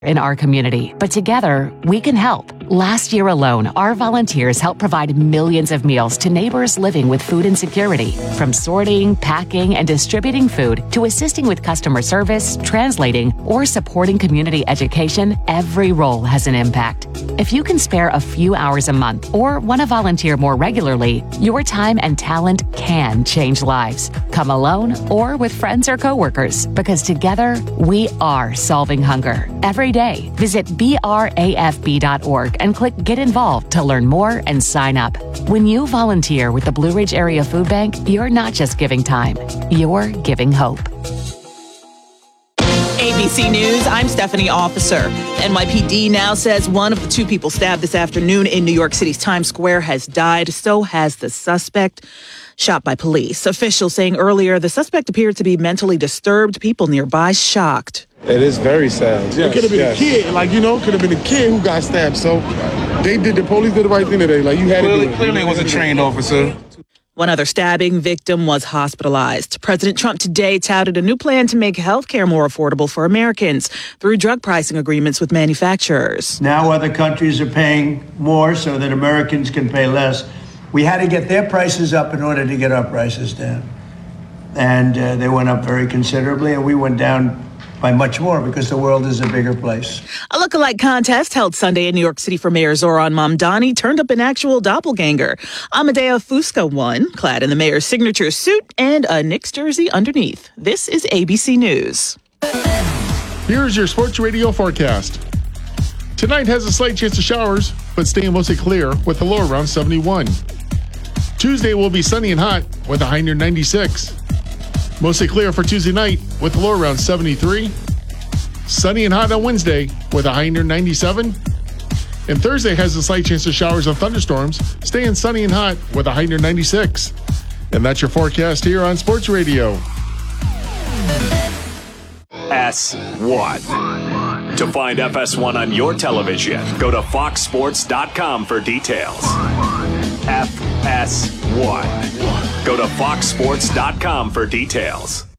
in our community, but together we can help. Last year alone, our volunteers helped provide millions of meals to neighbors living with food insecurity. From sorting, packing, and distributing food to assisting with customer service, translating, or supporting community education, every role has an impact. If you can spare a few hours a month or want to volunteer more regularly, your time and talent can change lives. Come alone or with friends or coworkers, because together we are solving hunger. Every day, visit brafb.org and click Get Involved to learn more and sign up. When you volunteer with the Blue Ridge Area Food Bank, you're not just giving time, you're giving hope. ABC News, I'm Stephanie Officer. NYPD now says one of the two people stabbed this afternoon in New York City's Times Square has died. So has the suspect, shot by police. Officials saying earlier the suspect appeared to be mentally disturbed. People nearby shocked. It is very sad. It could have been a kid, could have been a kid who got stabbed. So the police did the right thing today. Like, you had to do it. Clearly it was a trained officer. One other stabbing victim was hospitalized. President Trump today touted a new plan to make health care more affordable for Americans through drug pricing agreements with manufacturers. Now other countries are paying more so that Americans can pay less. We had to get their prices up in order to get our prices down. And they went up very considerably, and we went down by much more because the world is a bigger place. A lookalike contest held Sunday in New York City for Mayor Zohran Mamdani turned up an actual doppelganger. Amadea Fusca won, clad in the mayor's signature suit and a Knicks jersey underneath. This is ABC News. Here's your sports radio forecast. Tonight has a slight chance of showers, but staying mostly clear with a low around 71. Tuesday will be sunny and hot with a high near 96. Mostly clear for Tuesday night with a low around 73. Sunny and hot on Wednesday with a high near 97. And Thursday has a slight chance of showers and thunderstorms, staying sunny and hot with a high near 96. And that's your forecast here on Sports Radio. FS1. To find FS1 on your television, go to foxsports.com for details. FS1. Go to foxsports.com for details.